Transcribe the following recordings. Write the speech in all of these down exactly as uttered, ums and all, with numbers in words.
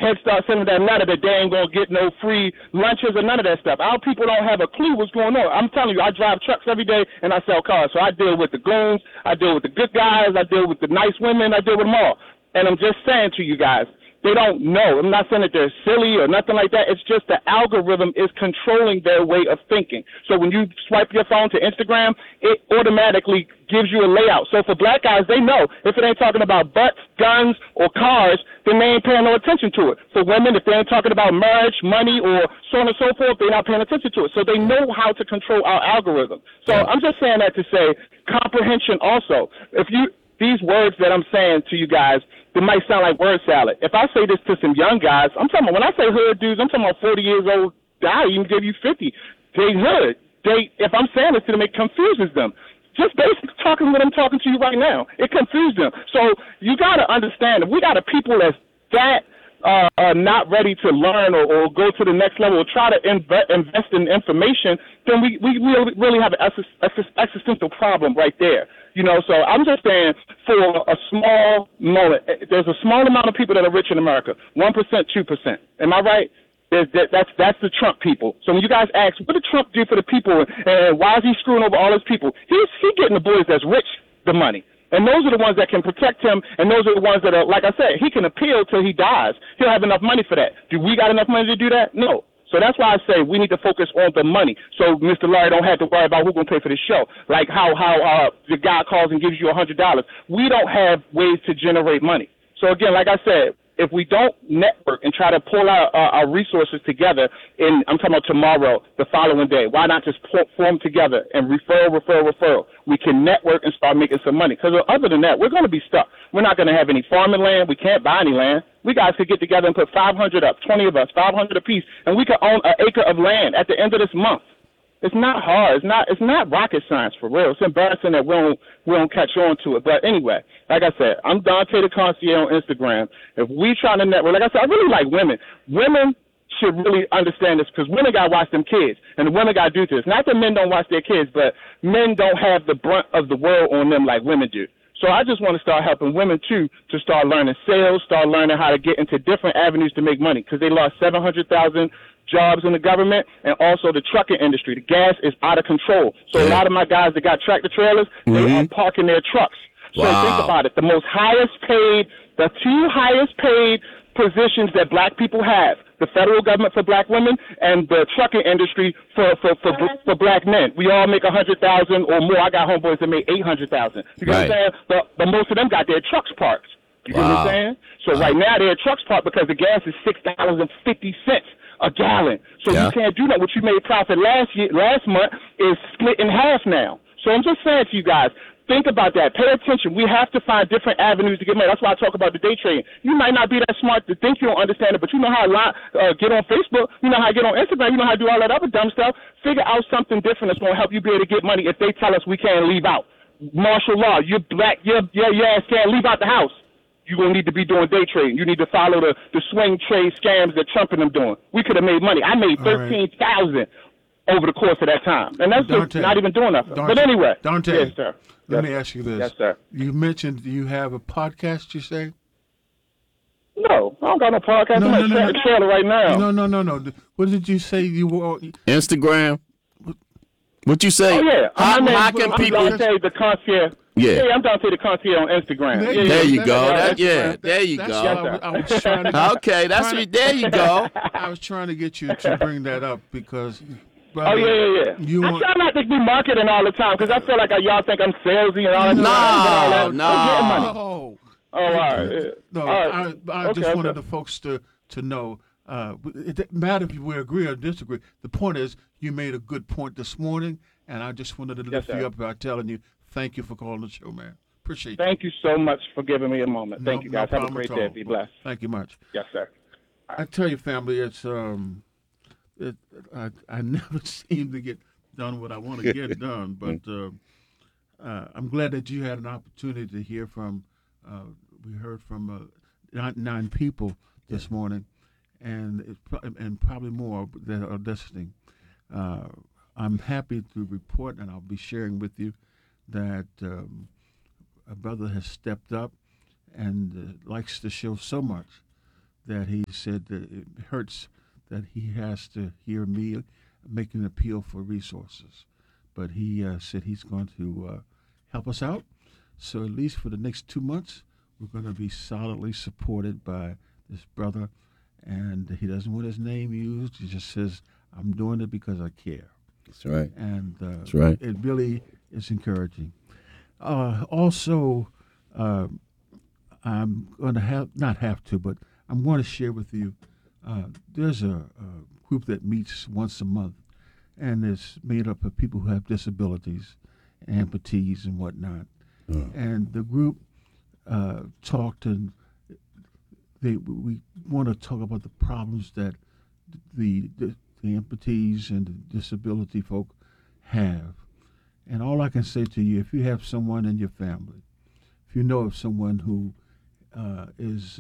Head Start sending that letter that they ain't gonna get no free lunches or none of that stuff. Our people don't have a clue what's going on. I'm telling you, I drive trucks every day and I sell cars, so I deal with the goons, I deal with the good guys, I deal with the nice women, I deal with them all. And I'm just saying to you guys, they don't know. I'm not saying that they're silly or nothing like that. It's just the algorithm is controlling their way of thinking. So when you swipe your phone to Instagram, it automatically gives you a layout. So for black guys, they know if it ain't talking about butts, guns, or cars, then they ain't paying no attention to it. For women, if they ain't talking about marriage, money, or so on and so forth, they're not paying attention to it. So they know how to control our algorithm. So yeah. I'm just saying that to say comprehension also. If you these words that I'm saying to you guys, it might sound like word salad. If I say this to some young guys, I'm talking about, when I say hood dudes, I'm talking about forty years old. I even give you fifty. They hood. They, if I'm saying this to them, it confuses them. Just basically talking what I'm talking to you right now, it confuses them. So you got to understand, if we got a people that's that uh, uh, not ready to learn or, or go to the next level or try to inv- invest in information, then we, we really, really have an existential problem right there. You know, so I'm just saying for a small moment, there's a small amount of people that are rich in America, one percent, two percent. Am I right? There's, that, that's that's the Trump people. So when you guys ask, what did Trump do for the people and why is he screwing over all his people? He's he getting the boys that's rich the money. And those are the ones that can protect him, and those are the ones that are, like I said, he can appeal till he dies. He'll have enough money for that. Do we got enough money to do that? No. So that's why I say we need to focus on the money. So Mister Larry don't have to worry about who's going to pay for the show. Like how, how uh, the guy calls and gives you one hundred dollars. We don't have ways to generate money. So, again, like I said, if we don't network and try to pull our, uh, our resources together, in I'm talking about tomorrow, the following day, why not just pull, form together and referral, referral, referral? We can network and start making some money. Because other than that, we're going to be stuck. We're not going to have any farming land. We can't buy any land. We guys could get together and put five hundred up, twenty of us, five hundred apiece, and we could own an acre of land at the end of this month. It's not hard. It's not. It's not rocket science for real. It's embarrassing that we don't we don't catch on to it. But anyway, like I said, I'm Dante the Concierge on Instagram. If we trying to network, like I said, I really like women. Women should really understand this because women got to watch them kids, and the women got to do this. Not that men don't watch their kids, but men don't have the brunt of the world on them like women do. So I just want to start helping women, too, to start learning sales, start learning how to get into different avenues to make money because they lost seven hundred thousand jobs in the government and also the trucking industry. The gas is out of control. So yeah. a lot of my guys that got tractor trailers, mm-hmm. they are parking their trucks. So wow. think about it. The most highest paid, the two highest paid positions that black people have, the federal government for black women and the trucking industry for, for, for, for, for black men. We all make one hundred thousand dollars or more. I got homeboys that make eight hundred thousand dollars. You know right. what I'm saying? But, but most of them got their trucks parked. You wow. know what I'm saying? So wow. right now their trucks parked because the gas is six dollars and fifty cents a gallon. So yeah. you can't do that. What you made profit last year, last month is split in half now. So I'm just saying to you guys, think about that. Pay attention. We have to find different avenues to get money. That's why I talk about the day trading. You might not be that smart to think you don't understand it, but you know how to uh, get on Facebook. You know how to get on Instagram. You know how to do all that other dumb stuff. Figure out something different that's going to help you be able to get money if they tell us we can't leave out. Martial law. You're black. Your your ass can't leave out the house. You're going to need to be doing day trading. You need to follow the, the swing trade scams that Trump and them doing. We could have made money. I made thirteen thousand dollars over the course of that time. And that's Dante, just not even doing nothing. Dante, but anyway. Dante, yes, sir. let yes. me ask you this. Yes, sir. You mentioned you have a podcast, you say? No, I don't got no podcast. No, I'm no, no, no. trailer right now. No, no, no, no. What did you say you were? Instagram. What you say? Oh, yeah. How, I'm, how can I'm people? Dante the Concierge. Yeah. yeah, I'm Dante the Concierge on Instagram. There, yeah, you, there yeah, you yeah, go. yeah, That, yeah, there you that's go. I was, I was trying to, okay, that's trying me. There you go. I was trying to get you to bring that up because. Brother, oh, yeah, yeah, yeah. You I want... try not to be marketing all the time because I feel like y'all think I'm salesy and all that. No, all that. no. No. Oh, all right. Yeah. No, all right. I, I okay, just wanted okay. the folks to, to know. Uh, it doesn't matter if we agree or disagree. The point is, you made a good point this morning, and I just wanted to lift yes, you up by telling you, thank you for calling the show, man. Appreciate Thank you so much for giving me a moment. No, Thank you, guys. no Have a great at day. all. Be blessed. Thank you much. Yes, sir. I tell you, family, it's um, it, I I never seem to get done what I want to get done, but uh, uh, I'm glad that you had an opportunity to hear from. Uh, we heard from uh, nine, nine people this morning, and it, pro- and probably more that are listening. Uh, I'm happy to report, and I'll be sharing with you that um, a brother has stepped up and uh, likes the show so much that he said that it hurts that he has to hear me make an appeal for resources. But he uh, said he's going to uh, help us out. So at least for the next two months, we're going to be solidly supported by this brother. And he doesn't want his name used. He just says, I'm doing it because I care. That's right. And uh, That's right. It really is encouraging. Uh, also, uh, I'm going to have, not have to, but I'm going to share with you, uh, there's a, a group that meets once a month, and it's made up of people who have disabilities, amputees and whatnot. Oh. And the group uh, talked, and they we want to talk about the problems that the, the the amputees and the disability folk have. And all I can say to you, if you have someone in your family, if you know of someone who uh, is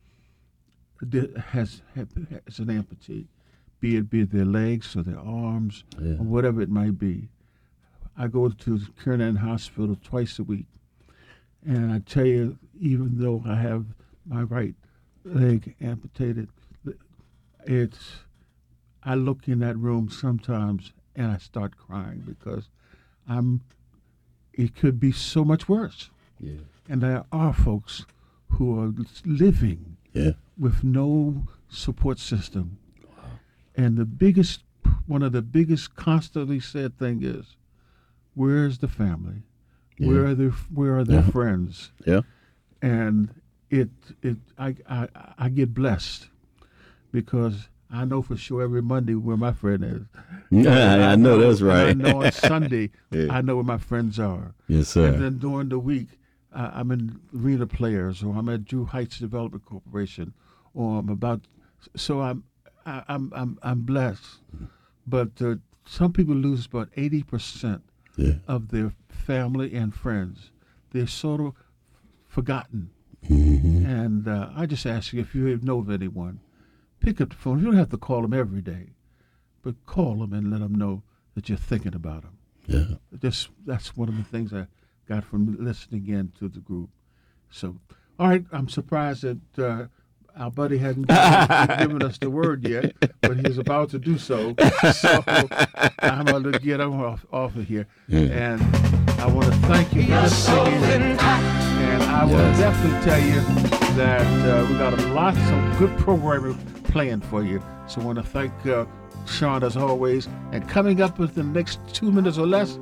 uh, has, has an amputee, be it be it their legs or their arms yeah. or whatever it might be, I go to Kernan Hospital twice a week, and I tell you, even though I have my right leg amputated, it's I look in that room sometimes and I start crying because I'm. It could be so much worse. Yeah. And there are folks who are living yeah. with no support system. Wow. And the biggest, one of the biggest constantly said thing is, where's the family? Yeah. Where are their Where are their yeah. friends? Yeah. And it it I, I I get blessed because I know for sure every Monday where my friend is. Yeah, I, I know, know that's right. I know on Sunday, yeah. I know where my friends are. Yes, sir. And then during the week, uh, I'm in Arena Players, or I'm at Drew Heights Development Corporation, or I'm about. So I'm I, I'm I'm I'm blessed, but uh, some people lose about eighty percent yeah. of their family and friends. They're sort of forgotten. Mm-hmm. And uh, I just ask you, if you know of anyone, pick up the phone. You don't have to call them every day, but call them and let them know that you're thinking about them. Yeah. Just, that's one of the things I got from listening in to the group. So, all right, I'm surprised that uh, our buddy hadn't given us the word yet, but he's about to do so. So I'm going to get him off, off of here. Yeah. And I want to thank you for listening. And I will yes. definitely tell you that uh, we got a lot of good programming planned for you. So I want to thank uh, Sean as always. And coming up within the next two minutes or less,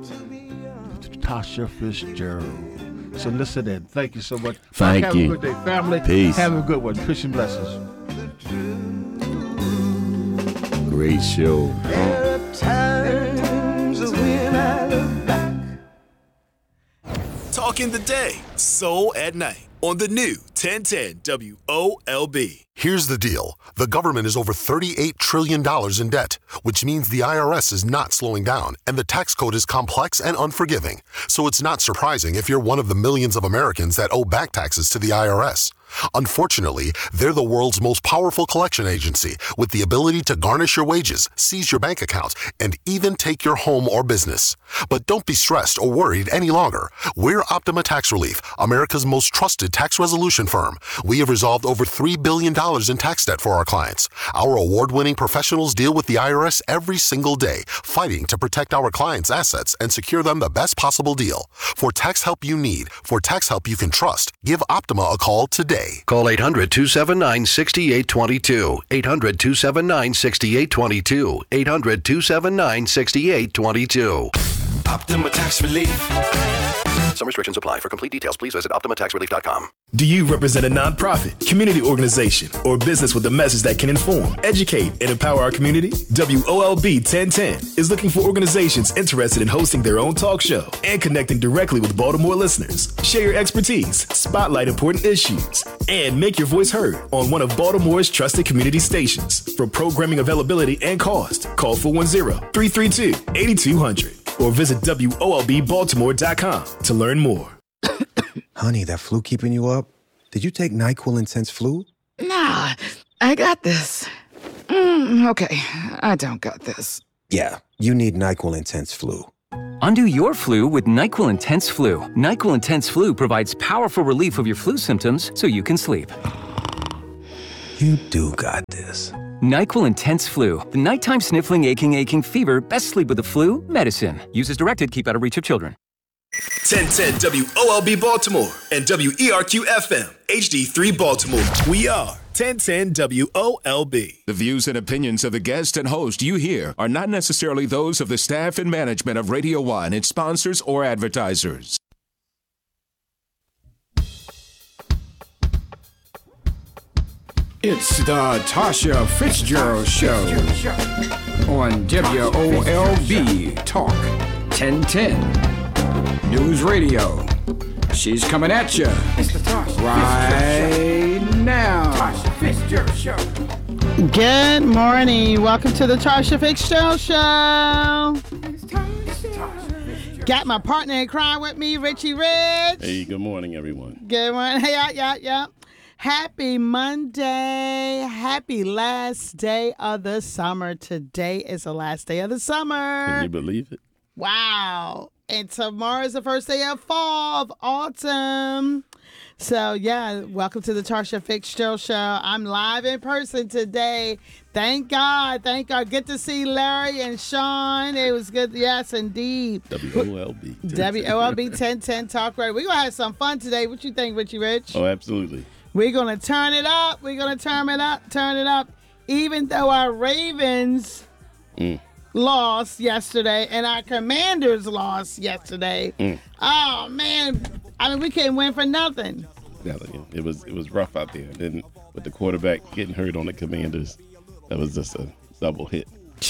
Tasha Fitzgerald. So listen in. Thank you so much. Thank Have you. Have a good day, family. Peace. Have a good one. Christian blessings. Great show. There are times when I look back. Talking the day, Soul at Night on the new ten ten W O L B. Here's the deal. The government is over thirty-eight trillion dollars in debt, which means the I R S is not slowing down, and the tax code is complex and unforgiving. So it's not surprising if you're one of the millions of Americans that owe back taxes to the I R S. Unfortunately, they're the world's most powerful collection agency with the ability to garnish your wages, seize your bank accounts, and even take your home or business. But don't be stressed or worried any longer. We're Optima Tax Relief, America's most trusted tax resolution firm. We have resolved over three billion dollars in tax debt for our clients. Our award-winning professionals deal with the I R S every single day, fighting to protect our clients' assets and secure them the best possible deal. For tax help you need, for tax help you can trust, give Optima a call today. Call eight hundred, two seven nine, six eight two two. eight hundred, two seven nine, six eight two two. eight hundred, two seven nine, six eight two two. Optima Tax Relief. Some restrictions apply. For complete details, please visit Optima Tax Relief dot com. Do you represent a nonprofit, community organization, or business with a message that can inform, educate, and empower our community? W O L B ten ten is looking for organizations interested in hosting their own talk show and connecting directly with Baltimore listeners. Share your expertise, spotlight important issues, and make your voice heard on one of Baltimore's trusted community stations. For programming availability and cost, call four one zero, three three two, eight two zero zero or visit W O L B Baltimore dot com to learn more. Honey, that flu keeping you up? Did you take NyQuil Intense Flu? Nah, I got this. Mm, okay, I don't got this. Yeah, you need NyQuil Intense Flu. Undo your flu with NyQuil Intense Flu. NyQuil Intense Flu provides powerful relief of your flu symptoms so you can sleep. You do got this. NyQuil Intense Flu. The nighttime sniffling, aching, aching fever. Best sleep with the flu. Medicine. Use as directed. Keep out of reach of children. ten ten W O L B Baltimore and W E R Q F M H D three Baltimore. We are ten ten W O L B. The views and opinions of the guest and host you hear are not necessarily those of the staff and management of Radio One, its sponsors, or advertisers. It's the Tasha Fitzgerald Show on W O L B Talk ten ten News Radio. She's coming at you right now. Tasha Fitzgerald Show. Good morning. Welcome to the Tasha Fitzgerald Show. Got my partner in crime with me, Richie Rich. Hey, good morning, everyone. Good morning. Hey, yeah, yeah, yeah. Happy Monday. Happy last day of the summer. Today is the last day of the summer. Can you believe it? Wow. And tomorrow is the first day of fall, of autumn. So, yeah, welcome to the Tasha Fitzgerald Show. I'm live in person today. Thank God. Thank God. Good to see Larry and Sean. It was good. Yes, indeed. W O L B. W O L B ten ten Talk Radio. We're going to have some fun today. What you think, Richie Rich? Oh, absolutely. We're going to turn it up. We're going to turn it up, turn it up. Even though our Ravens mm. lost yesterday and our Commanders lost yesterday. Mm. Oh, man. I mean, we couldn't win for nothing. It was it was rough out there. And then with the quarterback getting hurt on the Commanders, that was just a double hit.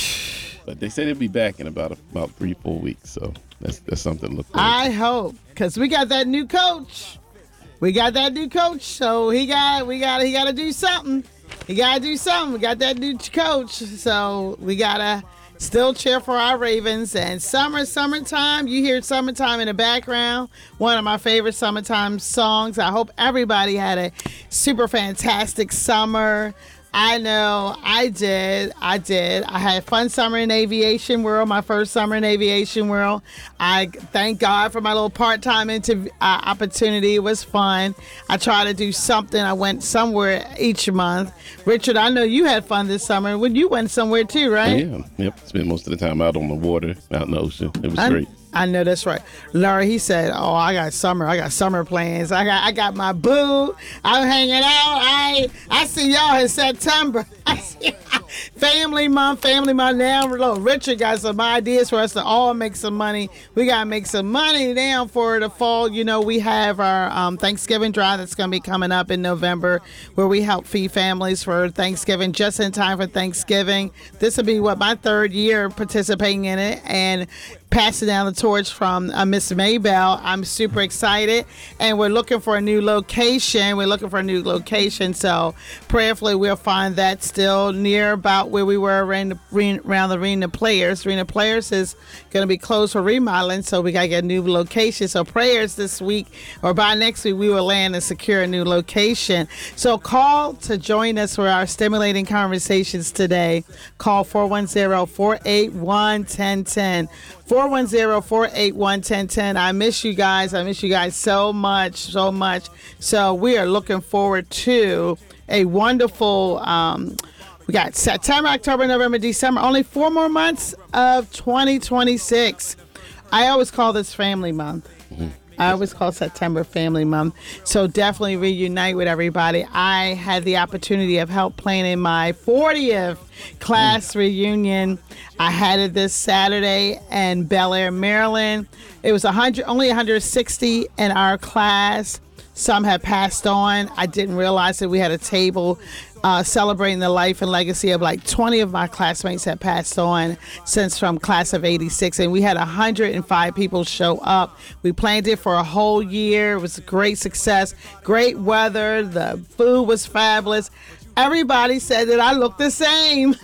But they said he'll be back in about about three, four weeks. So that's, that's something to look forward to. I hope, because we got that new coach. We got that new coach, so he got we got he got to do something. He got to do something. We got that new coach, so we gotta still cheer for our Ravens. And summer, summertime. You hear "Summertime" in the background. One of my favorite summertime songs. I hope everybody had a super fantastic summer. I know I did. I did. I had a fun summer in Aviation World, my first summer in Aviation World. I thank God for my little part-time interv- uh, opportunity. It was fun. I try to do something. I went somewhere each month. Richard, I know you had fun this summer. When you went somewhere too, right? Yeah. Yep. Spent most of the time out on the water, out in the ocean. It was I, great. I know that's right. Larry, he said, "Oh, I got summer. I got summer plans. I got, I got my boo. I'm hanging out. I, I see y'all in September. I see, family month, family month now. Look, Richard got some ideas for us to all make some money. We gotta make some money now for the fall. You know, we have our um, Thanksgiving drive that's gonna be coming up in November, where we help feed families for Thanksgiving, just in time for Thanksgiving. This will be what my third year participating in it, and passing down the torch from uh, Miss Maybell. I'm super excited, and we're looking for a new location. We're looking for a new location, so prayerfully we'll find that still near about where we were around the, around the Arena Players. Arena Players is going to be closed for remodeling, so we got to get a new location. So prayers this week, or by next week, we will land and secure a new location. So call to join us for our stimulating conversations today. Call four one zero, four eight one, one zero one zero. four one zero, four eight one, one zero one zero. I miss you guys. I miss you guys so much, so much. So we are looking forward to a wonderful, um, we got September, October, November, December, only four more months of twenty twenty-six. I always call this Family Month. Mm-hmm. I always call September Family Month. So definitely reunite with everybody. I had the opportunity of help planning my fortieth class mm. reunion. I had it this Saturday in Bel Air, Maryland. It was one hundred, only one hundred sixty in our class. Some had passed on. I didn't realize that we had a table uh, celebrating the life and legacy of like twenty of my classmates had passed on since from class of eighty-six. And we had one hundred five people show up. We planned it for a whole year. It was a great success, great weather. The food was fabulous. Everybody said that I looked the same.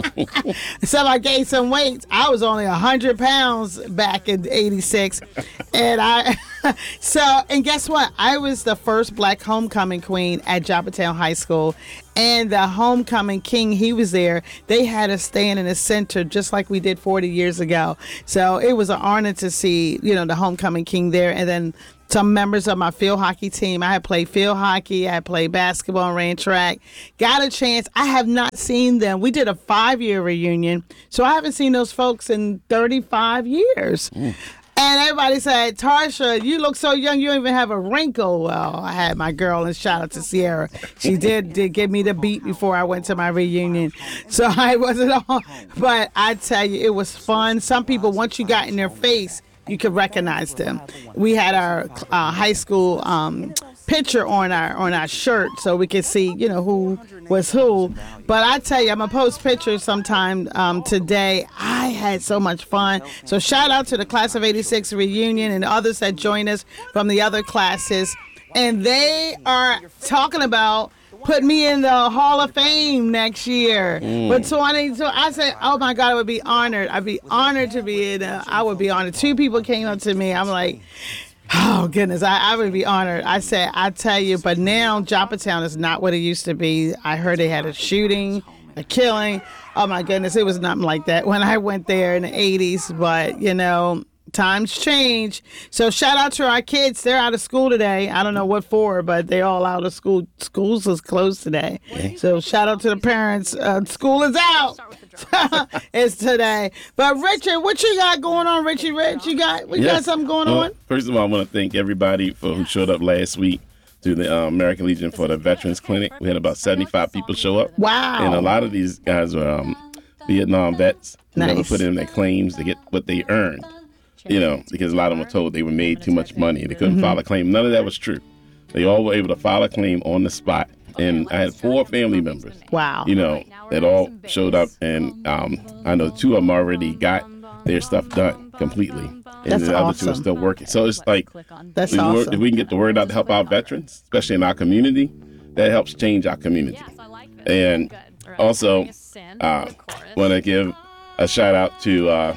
So I gained some weight. I was only one hundred pounds back in eighty-six. And I, so, and guess what? I was the first black homecoming queen at Joppatown High School. And the homecoming king, he was there. They had us stand in the center just like we did forty years ago. So it was an honor to see, you know, the homecoming king there. And then some members of my field hockey team. I had played field hockey. I had played basketball and ran track. Got a chance. I have not seen them. We did a five-year reunion, so I haven't seen those folks in thirty-five years. Mm. And everybody said, Tarsha, you look so young, you don't even have a wrinkle. Well, I had my girl, and shout out to Sierra. She did, did give me the beat before I went to my reunion. So I wasn't on. But I tell you, it was fun. Some people, once you got in their face, you could recognize them. We had our uh, high school um, picture on our on our shirt so we could see, you know, who was who. But I tell you, I'm gonna post pictures sometime um, today. I had so much fun. So shout out to the class of eighty-six reunion and others that joined us from the other classes. And they are talking about put me in the Hall of Fame next year. Mm. But twenty, so I said, oh my God, I would be honored. I'd be honored to be in a, I would be honored. Two people came up to me. I'm like, oh goodness, I, I would be honored. I said, I tell you, but now Joppatown is not what it used to be. I heard they had a shooting, a killing. Oh my goodness, it was nothing like that when I went there in the eighties. But you know, times change. So shout out to our kids. They're out of school today. I don't know what for, but they're all out of school. Schools is closed today. So shout out to the parents. Uh, school is out. It's today. But Richard, what you got going on, Richie Rich? You got we yes. got something going well, on? First of all, I want to thank everybody for who showed up last week to the uh, American Legion for the Veterans Clinic. We had about seventy-five people show up. Wow. And a lot of these guys were um, Vietnam vets who nice. never put in their claims to get what they earned. You know, because a lot of them were told they were made too much money. They couldn't mm-hmm. file a claim. None of that was true. They all were able to file a claim on the spot. And I had four family members. Wow. You know, that all showed up. And um, I know two of them already got their stuff done completely. And That's the other awesome. two are still working. So it's like, That's we awesome. work, if we can get the word out to help our veterans, especially in our community, that helps change our community. And also, uh, want to give a shout out to uh,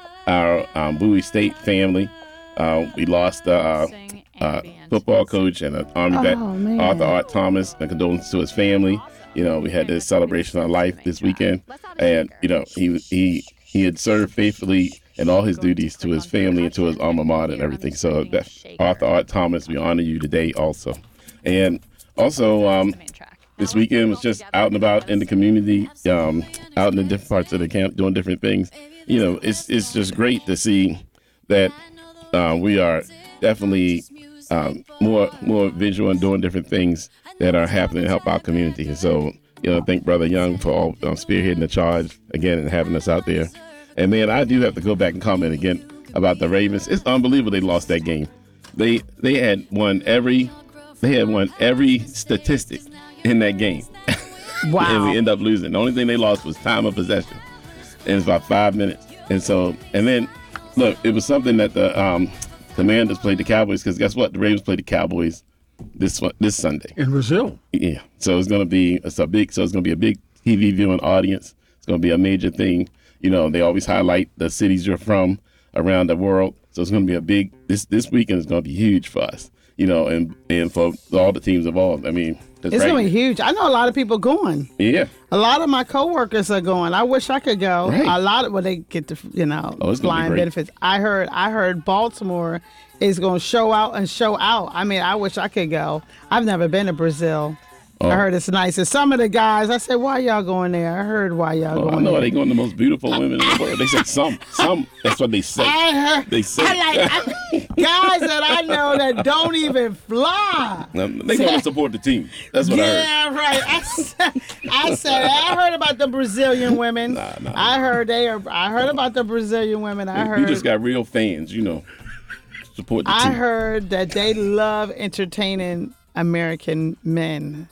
our um, Bowie State family. Uh, we lost a uh, uh, football coach and an Army vet, oh, Arthur Art Thomas, and condolences to his family. You know, we had this celebration of life this weekend, and you know, he he he had served faithfully in all his duties to his family and to his alma mater and everything. So, that, Arthur Art Thomas, we honor you today also. And also, um, this weekend was just out and about in the community, um, out in the different parts of the camp, doing different things. You know, it's it's just great to see that uh, we are definitely um, more more visual and doing different things that are happening to help our community. And so, you know, thank Brother Young for all, um, spearheading the charge again and having us out there. And man, I do have to go back and comment again about the Ravens. It's unbelievable they lost that game. They they had won every they had won every statistic in that game. Wow. And we end up losing. The only thing they lost was time of possession. And it's about five minutes. And so, and then, look, it was something that the um, Commanders played the Cowboys, because guess what? The Ravens played the Cowboys this this Sunday. In Brazil. Yeah. So it's going to be, it's a big, so it's going to be a big T V viewing audience. It's going to be a major thing. You know, they always highlight the cities you're from around the world. So it's going to be a big, this this weekend is going to be huge for us, you know, and, and for all the teams involved. I mean, it's right. going to be huge. I know a lot of people going. Yeah. A lot of my coworkers are going. I wish I could go. Right. A lot of, well, they get the, you know, oh, flying benefits. I heard, I heard Baltimore is going to show out and show out. I mean, I wish I could go. I've never been to Brazil. Oh. I heard it's nice. And some of the guys, I said, why y'all going there? I heard why y'all oh, going I know there. they going the most beautiful women in the world. They said some, some. That's what they say. I heard, they say. I like I, guys that I know that don't even fly. Um, they going to support the team. That's what yeah, I heard. Yeah, right. I said, I said, I heard about the Brazilian women. Nah, nah, I nah. heard they are. I heard about the Brazilian women. I heard. You just got real fans, you know. Support the I team. I heard that they love entertaining American men.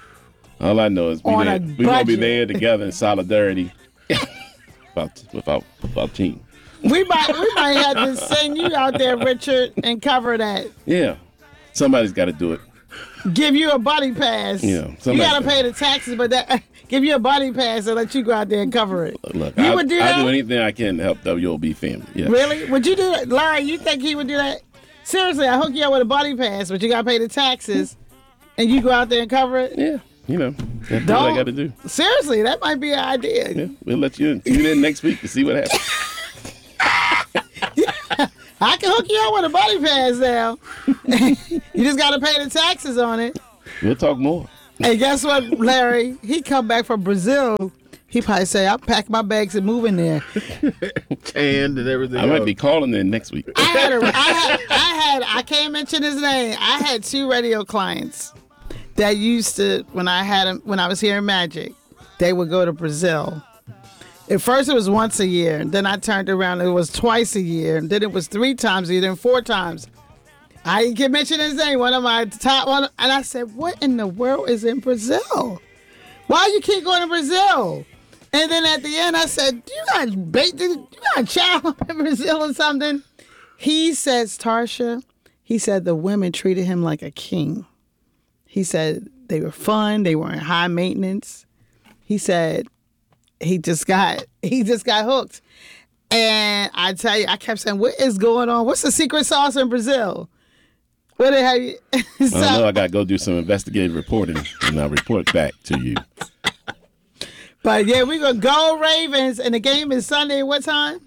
All I know is we On there, a we gonna be budget. there together in solidarity about with our, with our team. We might we might have to send you out there, Richard, and cover that. Yeah, somebody's got to do it. Give you a buddy pass. Yeah, you somebody's gotta got- pay the taxes, but that give you a buddy pass and let you go out there and cover it. Look, You I, would do I that? do anything I can to help W O B family. Yes. Really? Would you do that, Larry? You think he would do that? Seriously, I hook you up with a buddy pass, but you gotta pay the taxes, and you go out there and cover it. Yeah, you know, that's what I Don't- got to do. Seriously, that might be an idea. Yeah, we'll let you in. Tune in next week to see what happens. I can hook you up with a buddy pass now. You just got to pay the taxes on it. We'll talk more. Hey, guess what, Larry? He come back from Brazil. He probably say, I'll pack my bags and move in there. Tanned and everything I might else. be calling there next week. I had, a, I had, I had, I can't mention his name. I had two radio clients that used to, when I had him, when I was here in Magic, they would go to Brazil. At first it was once a year. Then I turned around, it was twice a year. Then it was three times a year, then four times. I can mention his name, one of my top one. And I said, what in the world is in Brazil? Why you keep going to Brazil? And then at the end, I said, "Do you got bait? You got a child in Brazil or something?" He says, "Tarsha," he said the women treated him like a king. He said they were fun. They were in high maintenance. He said he just got he just got hooked. And I tell you, I kept saying, "What is going on? What's the secret sauce in Brazil?" What did have you? so, I don't know. I got to go do some investigative reporting, and I'll report back to you. But yeah, we're gonna go Ravens, and the game is Sunday. What time?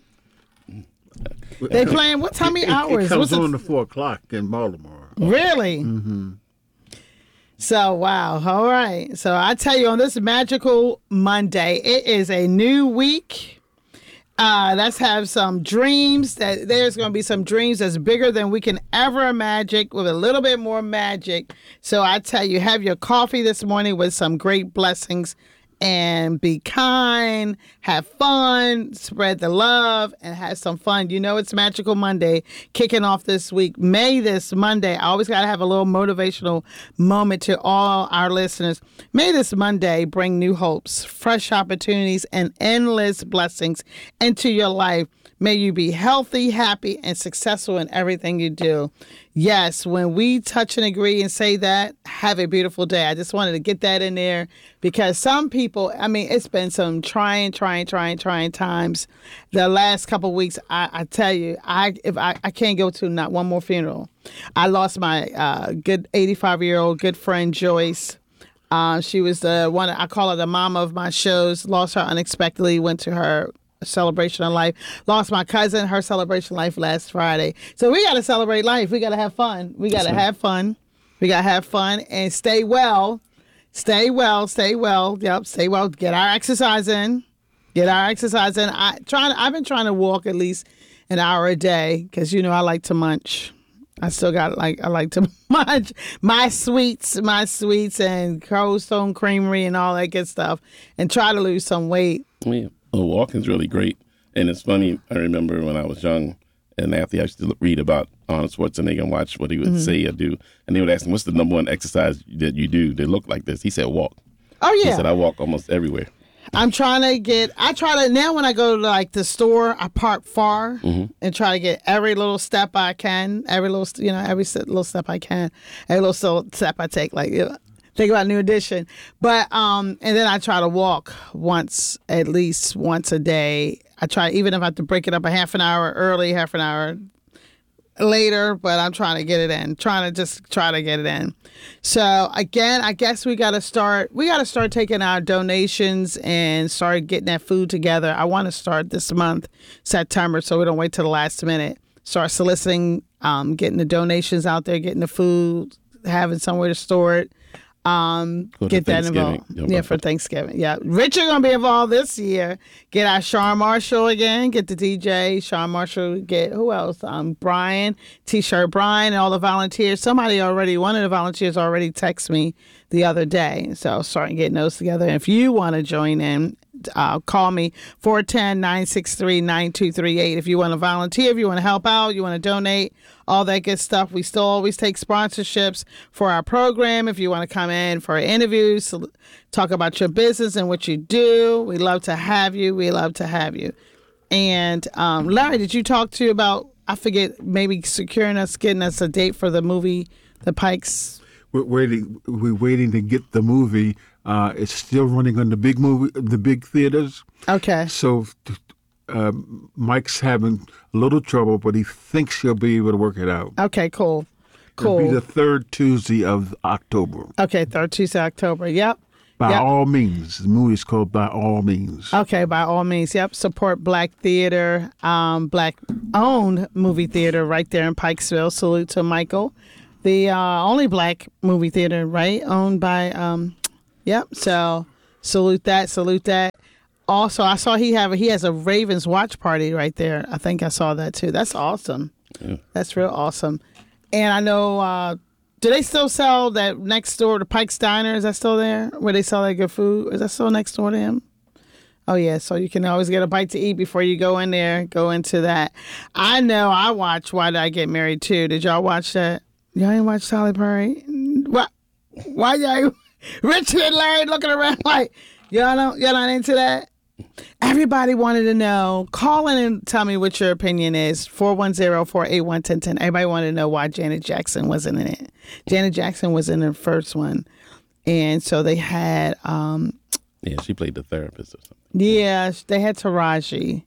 They playing what time? Many hours? It comes What's on the, to four o'clock in Baltimore. Really? Mm-hmm. So wow. All right. So I tell you, on this magical Monday, it is a new week. Uh, let's have some dreams. That there's going to be some dreams that's bigger than we can ever imagine, with a little bit more magic. So I tell you, have your coffee this morning with some great blessings. And be kind, have fun, spread the love, and have some fun. You know it's Magical Monday kicking off this week. May this Monday, I always got to have a little motivational moment to all our listeners. May this Monday bring new hopes, fresh opportunities, and endless blessings into your life. May you be healthy, happy, and successful in everything you do. Yes, when we touch and agree and say that, have a beautiful day. I just wanted to get that in there because some people, I mean, it's been some trying, trying, trying, trying times. The last couple of weeks, I, I tell you, I if I, I can't go to not one more funeral. I lost my uh, good eighty-five-year-old good friend, Joyce. Uh, she was the one, I call her the mama of my shows. Lost her unexpectedly, went to her celebration of life. Lost my cousin, her celebration of life last Friday. So we got to celebrate life. We got to have fun. We got to have fun. We got to have fun and stay well. Stay well. Stay well. Yep. Stay well. Get our exercise in. Get our exercise in. I trying. I've been trying to walk at least an hour a day because you know I like to munch. I still got like I like to munch my sweets, my sweets and Cold Stone Creamery and all that good stuff, and try to lose some weight. Yeah. Well, walking's really great. And it's funny, I remember when I was young, and after I used to read about Arnold Schwarzenegger and watch what he would Mm-hmm. say or do, and they would ask him, what's the number one exercise that you do that look like this? He said, walk. Oh, yeah. He said, I walk almost everywhere. I'm trying to get, I try to, now when I go to like the store, I park far Mm-hmm. and try to get every little step I can, every little, you know, every st- little step I can, every little so- step I take, like, you know, think about New Edition. But, um, and then I try to walk once, at least once a day. I try, even if I have to break it up a half an hour early, half an hour later, but I'm trying to get it in, trying to just try to get it in. So again, I guess we got to start, we got to start taking our donations and start getting that food together. I want to start this month, September, so we don't wait till the last minute. Start soliciting, um, getting the donations out there, getting the food, having somewhere to store it. Um, Go to get that Thanksgiving. involved. Yeah, Yeah, but- for Thanksgiving. Yeah. Richard gonna be involved this year. Get our Sean Marshall again. Get the D J, Sean Marshall. Get who else? Um, Brian, T-shirt Brian, and all the volunteers. Somebody already, one of the volunteers already texted me the other day. So starting getting those together. And if you want to join in, uh, call me four one zero, nine six three, nine two three eight. If you want to volunteer, if you want to help out, you want to donate, all that good stuff. We still always take sponsorships for our program. If you want to come in for interviews, talk about your business and what you do, we love to have you. We love to have you. And um, Larry, did you talk to you about, I forget, maybe securing us, getting us a date for the movie, The Pikes? We're waiting. We're waiting to get the movie. Uh, it's still running on the big movie, the big theaters. Okay. So uh, Mike's having a little trouble, but he thinks he'll be able to work it out. Okay, cool. Cool. It'll be the third Tuesday of October. Okay, third Tuesday, October. Yep. By Yep. all means. The movie is called By All Means. Okay, by all means. Yep. Support Black theater, um, Black owned movie theater right there in Pikesville. Salute to Michael. The uh, only Black movie theater, right? Owned by, um, yep. So salute that, salute that. Also, I saw he have he has a Ravens watch party right there. I think I saw that too. That's awesome. Yeah. That's real awesome. And I know, uh, do they still sell that next door to Pike's Diner? Is that still there? Where they sell that good food? Is that still next door to him? Oh, yeah. So you can always get a bite to eat before you go in there. Go into that. I know I watched Why Did I Get Married, too. Did y'all watch that? Y'all ain't watch Tyler Perry? What? Why y'all? Richard and Larry looking around like, y'all don't, y'all not into that? Everybody wanted to know. Call in and tell me what your opinion is. four one zero, four eight one, one zero one zero. Everybody wanted to know why Janet Jackson wasn't in it. Janet Jackson was in the first one. And so they had... Um, Yeah, she played the therapist or something. yeah, they had Taraji.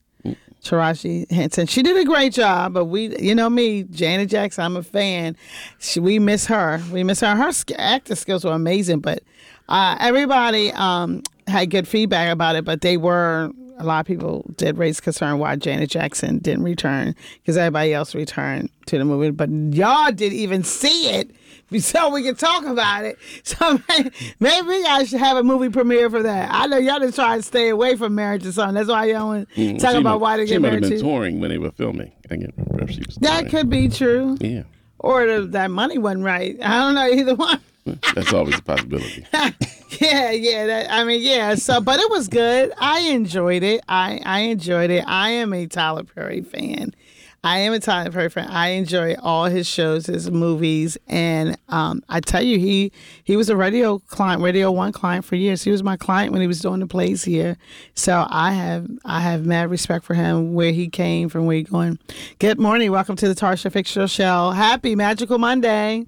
Taraji Henson. She did a great job, but we, you know me, Janet Jackson, I'm a fan. She, we miss her. We miss her. Her sk- acting skills were amazing, but uh, everybody um, had good feedback about it, but they were, a lot of people did raise concern why Janet Jackson didn't return, because everybody else returned to the movie, but y'all didn't even see it, so we can talk about it. So maybe we guys should have a movie premiere for that. I know y'all just try to stay away from Marriage or something. That's why y'all want to Mm, talk she about might- why they she get might married have been too. touring when they were filming. I can't remember if she was. That could be true. Yeah, Or the, that money wasn't right. I don't know, either one. that's always a possibility. Yeah, yeah. That, I mean, yeah. So, but it was good. I enjoyed it. I, I enjoyed it. I am a Tyler Perry fan. I am a Tyler Perry fan. I enjoy all his shows, his movies, and um, I tell you, he he was a radio client, Radio One client for years. He was my client when he was doing the plays here. So I have I have mad respect for him, where he came from, where he going. Good morning. Welcome to the Tarsha Fitzgerald Show. Happy Magical Monday.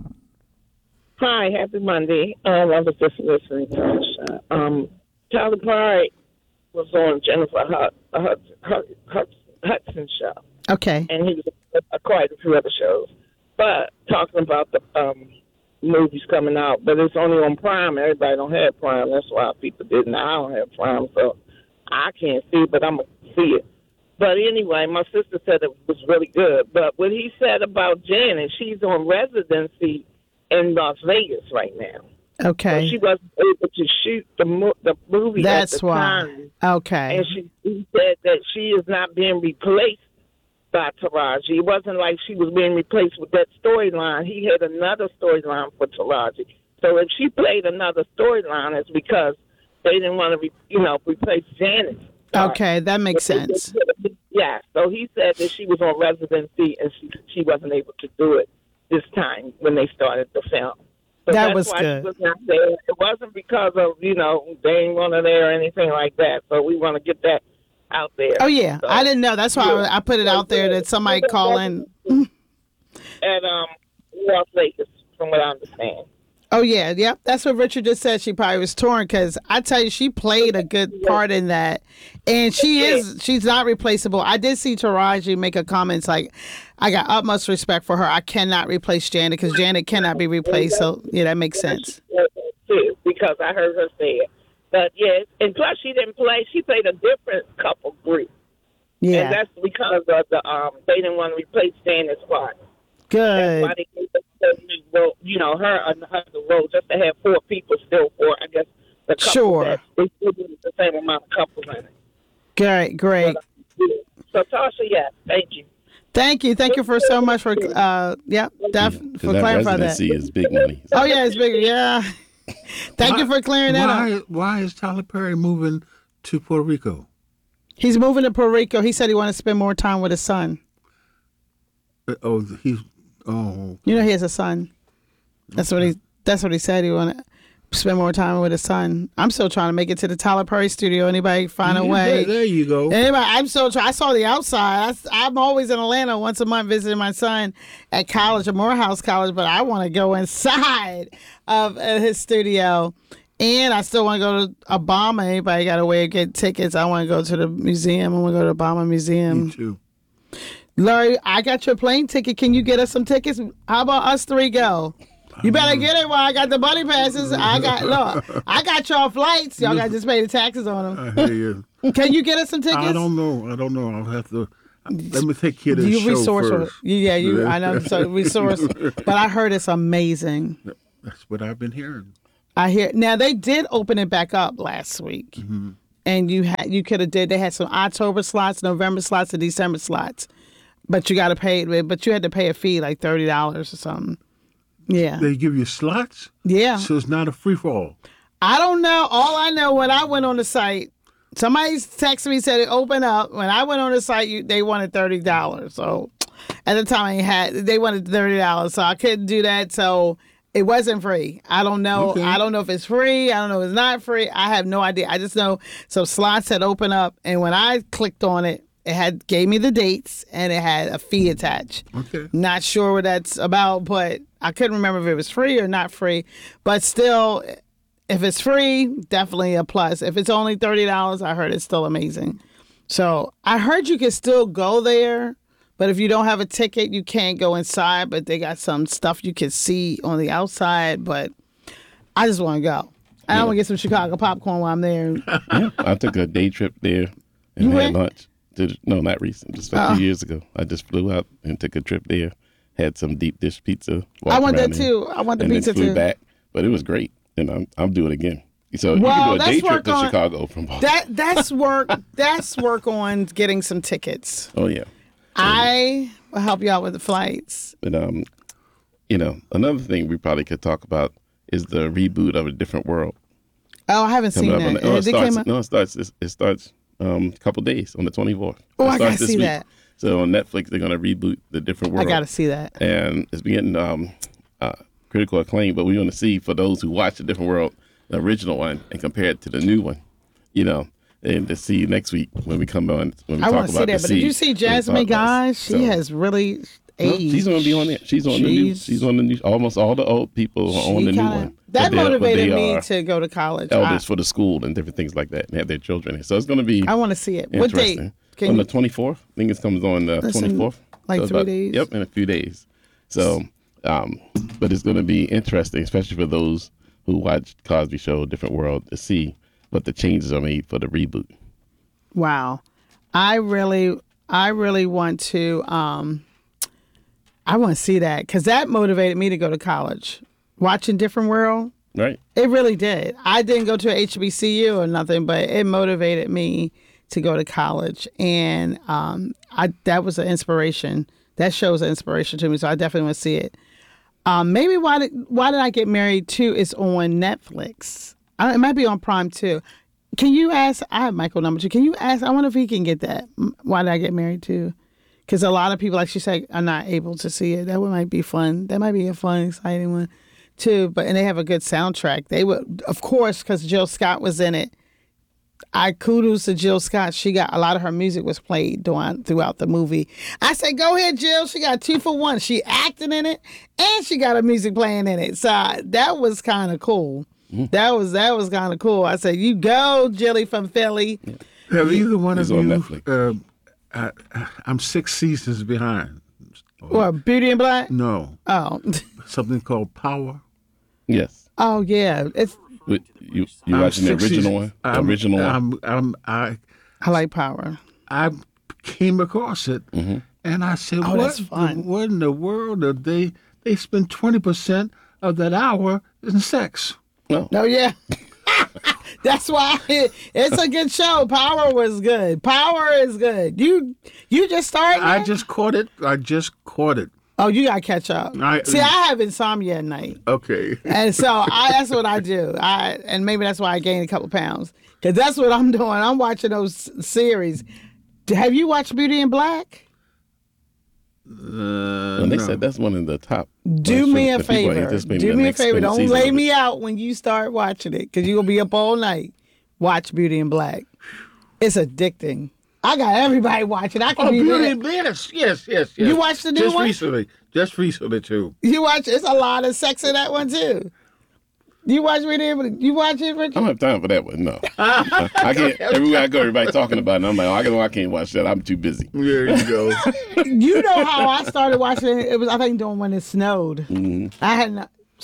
Hi, happy Monday. Um, I was just listening to the show. Um, Tyler Perry was on Jennifer Hud- Hud- Hud- Hud- Hudson's show. Okay. And he was on quite a few other shows. But talking about the um, movies coming out, but it's only on Prime. Everybody don't have Prime. That's why people didn't. I don't have Prime, so I can't see it, but I'm going to see it. But anyway, my sister said it was really good. But what he said about Janet, she's on residency in Las Vegas right now. Okay. So she wasn't able to shoot the mo- the movie That's at the why. time. Okay. And she he said that she is not being replaced by Taraji. It wasn't like she was being replaced with that storyline. He had another storyline for Taraji. So if she played another storyline, it's because they didn't want to, re- you know, replace Janet. Okay, that makes sense. Yeah. So he said that she was on residency and she she wasn't able to do it this time when they started the film. So That that's was why good. She was not there. It wasn't because of, you know, they ain't want her there or anything like that. So we want to get that out there. Oh, yeah. So, I didn't know. That's why yeah. I put it out there that somebody call in. At um, Las Vegas, from what I understand. Oh, yeah. Yep. That's what Richard just said. She probably was torn because I tell you, she played a good part in that. And she is, she's not replaceable. I did see Taraji make a comment like, I got utmost respect for her. I cannot replace Janet because Janet cannot be replaced. So, yeah, that makes sense. Too, because I heard her say it. But, yes, and plus she didn't play. She played a different couple group. Yeah. And that's because of the, um, they didn't want to replace Janet's part. Good. That's why they gave her the role, you know, her another role, just to have four people still for, I guess, the couple Sure. that they still do the same amount of couples in it. Great, great. So, Tasha, yes, thank you. Thank you. Thank you for so much for, uh, yeah, def, for that clarifying that. residency is big money. Oh, yeah, it's bigger. Yeah. Thank you for clearing that why, up. Why is Tyler Perry moving to Puerto Rico? He's moving to Puerto Rico. He said he wanted to spend more time with his son. Uh, oh, he's oh. You know he has a son. That's what he. That's what he said. He wanted to spend more time with his son. I'm still trying to make it to the Tyler Perry studio. Anybody find a Yeah, way? There, there you go. Anybody? I'm still trying. I saw the outside. I, I'm always in Atlanta once a month visiting my son at college, at Morehouse College. But I want to go inside of uh, his studio. And I still want to go to Obama. Anybody got a way to get tickets? I want to go to the museum. I want to go to the Obama Museum. Me too. Larry, I got your plane ticket. Can you get us some tickets? How about us three go? You better get it while I got the buddy passes. I got look. I got y'all flights. Y'all got to just pay the taxes on them. I hear you. Can you get us some tickets? I don't know. I don't know. I'll have to. Let me take care of this you show resource first. Yeah, you. I know. So resource, but I heard it's amazing. That's what I've been hearing. I hear now they did open it back up last week, mm-hmm. and you had you could have did. They had some October slots, November slots, and December slots, but you got to pay it. But you had to pay a fee like thirty dollars or something. Yeah, they give you slots. Yeah, so it's not a free for all. I don't know. All I know when I went on the site. Somebody texted me, said it opened up. When I went on the site, you, they wanted thirty dollars. So at the time, I had they wanted thirty dollars. So I couldn't do that. So it wasn't free. I don't know. Okay. I don't know if it's free. I don't know if it's not free. I have no idea. I just know some slots had opened up. And when I clicked on it, it had gave me the dates and it had a fee attached. Okay. Not sure what that's about, but I couldn't remember if it was free or not free. But still... If it's free, definitely a plus. If it's only thirty dollars, I heard it's still amazing. So I heard you can still go there, but if you don't have a ticket, you can't go inside. But they got some stuff you can see on the outside. But I just want to go. I yeah. want to get some Chicago popcorn while I'm there. Yeah, I took a day trip there and You had went? lunch. Did, no, not recent. Just a Oh. few years ago. I just flew out and took a trip there. Had some deep dish pizza. I want walked that around too. there, I want the and pizza then flew too. back. But it was great. And I'm I'm doing it again. So Well, you can do a let's day trip work to on- Chicago from Boston. That that's work. That's work on getting some tickets. Oh yeah. I will help you out with the flights. But um, you know, another thing we probably could talk about is the reboot of A Different World. Oh, I haven't seen Coming that. up on the, oh, it It starts, came out- no, it starts. It, it starts um a couple days on the twenty-fourth. Oh, It I starts gotta this see week. that. So on Netflix, they're gonna reboot The Different I World. gotta see that. And it's been getting um uh, critical acclaim. But we want to see for those who watch The Different World, the original one, and compare it to the new one. You know, and to see next week when we come on when we I talk want to about see that. the But did you see Siege, when we Jasmine talk about- Guy? She so- has really No, aged. she's gonna be on there. She's on the new. She's- She's on the new. Almost all the old people are on She the new kinda- one. That But they are- but motivated they me are to go to college. Elders I- for the school and different things like that, and have their children. So it's going to be. I want to see it. What date? interesting. Can on you- the twenty-fourth. I think it comes on the That's in, twenty-fourth. like So three about- days? Yep, in a few days. So, um, but it's going to be interesting, especially for those who watch Cosby Show, Different World, to see what the changes are made for the reboot. Wow, I really, I really want to. Um, I want to see that because that motivated me to go to college. Watching Different World. Right. It really did. I didn't go to a H B C U or nothing, but it motivated me to go to college, and um, I that was an inspiration. That show was an inspiration to me, so I definitely want to see it. Um, maybe why did why did I get married too? Is on Netflix. I, it might be on Prime too. Can you ask? I have Michael number two. Can you ask? I wonder if he can get that. Why did I get married too? Because a lot of people, like she said, are not able to see it. That one might be fun. That might be a fun, exciting one too. But and they have a good soundtrack. They would, of course, because Jill Scott was in it. I kudos to Jill Scott. She got a lot of her music was played during, throughout the movie. I said, go ahead, Jill. She got two for one. She acted in it, and she got her music playing in it. So I, that was kind of cool. Mm-hmm. That was that was kind of cool. I said, you go, Jilly from Philly. Have either one of It's on you? Netflix. Uh, I, I'm six seasons behind. What, Beauty and Black? No. Oh. Something called Power. Yes. Oh yeah, it's. But you you I'm watching the six original seasons- one? The I'm- original one. I'm, I'm, I I like Power. I came across it, Mm-hmm. and I said, Oh, "What? that's the- fun. what in the world are they? They spend twenty percent of that hour in sex." No. Oh yeah. That's why it, it's a good show. Power was good. Power is good. You you just started. I that? just caught it. I just caught it. Oh, you gotta catch up. I- See, I have insomnia at night, Okay. and so I, that's what I do. I and maybe that's why I gained a couple pounds because that's what I'm doing. I'm watching those series. Have you watched Beauty and Black? Uh, And they no. said that's one of the top. Do ones me for a the people favor. anticipating Do the me a next favor. Don't season lay of it. me out when you start watching it because you're going to be up all night. Watch Beauty and Black. It's addicting. I got everybody watching. I can Oh, be Beauty there. and Black. Yes, yes, yes. You watched the new just one? recently. Just recently too. You watch, it's a lot of sex in that one too. You watch Beauty and Black? You watch it, Richard? I don't have time for that one. No, I, I can't. Everywhere I go, everybody talking about it. I'm like, oh, I can't, I can't watch that. I'm too busy. There you go. You know how I started watching it? It was, I think, doing when it snowed. Mm-hmm. I had not,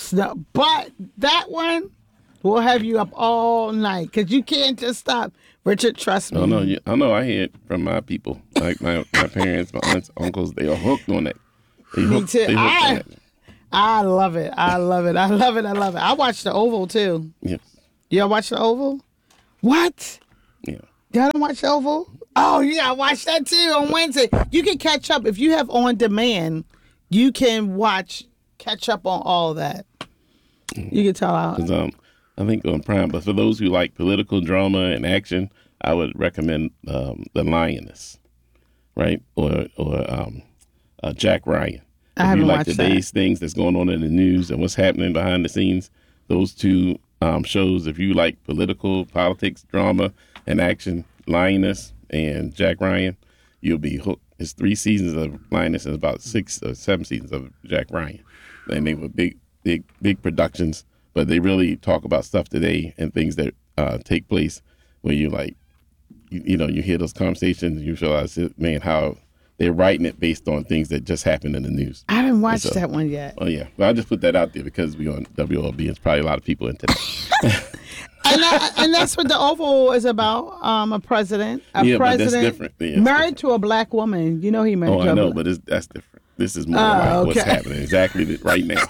Snow. But that one will have you up all night because you can't just stop. Richard, trust me. No, no, you, I know. I hear it from my people, like my, my parents, my aunts, uncles. They are hooked on that. They Me hooked, too. They hooked I, on that. I love it. I love it. I love it. I love it. I watched the Oval too. Yes. Y'all watch the Oval? What? Yeah. Y'all don't watch the Oval? Oh, yeah, I watched that too on Wednesday. You can catch up if you have on demand. You can watch, catch up on all of that. You can tell out. Um, I think on Prime, but for those who like political drama and action, I would recommend um, The Lioness, right? Or or um, uh, Jack Ryan. I if haven't you like watched today's things that's going on in the news and what's happening behind the scenes, those two um, shows. If you like political, politics, drama, and action, Lioness and Jack Ryan, you'll be hooked. It's three seasons of Lioness and about six or seven seasons of Jack Ryan, and they were big, big, big productions. But they really talk about stuff today and things that uh, take place where you like, you, you know, you hear those conversations and you realize, man, how they're writing it based on things that just happened in the news. I haven't watched so, that one yet. Oh, yeah. Well, I just put that out there because we on W L B. It's probably a lot of people into that. and, that, and that's what the Oval is about. Um, a president, a yeah, president but that's different. Yeah, married different. to a black woman. You know he married Oh, to I a know, black. but it's, that's different. This is more Oh, like okay. what's happening exactly right now.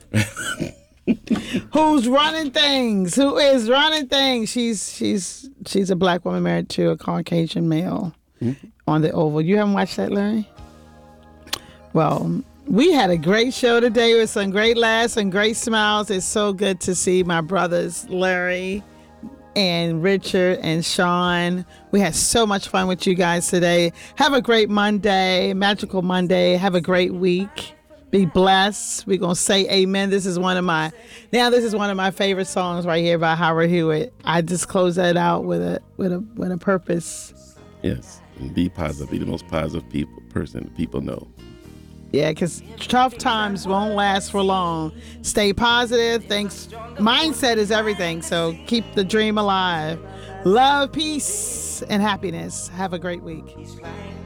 Who's running things? Who is running things? She's she's she's a black woman married to a Caucasian male Mm-hmm. on the Oval. You haven't watched that, Larry? Well, we had a great show today with some great laughs and great smiles. It's so good to see my brothers, Larry and Richard and Sean. We had so much fun with you guys today. Have a great Monday, magical Monday. Have a great week. Be blessed. We're going to say amen. This is one of my, now this is one of my favorite songs right here by Howard Hewitt. I just close that out with a with a with a purpose. Yes, and be positive. Be the most positive people person people know. Yeah, because tough times won't last for long. Stay positive. Thanks. Mindset is everything. So keep the dream alive. Love, peace, and happiness. Have a great week.